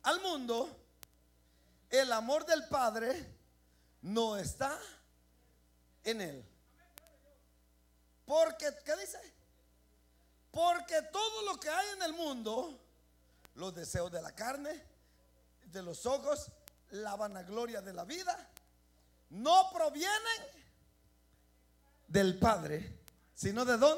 al mundo, el amor del Padre no está en él. Porque, ¿qué dice? Porque todo lo que hay en el mundo, los deseos de la carne, de los ojos, la vanagloria de la vida, no provienen del Padre, sino de dónde.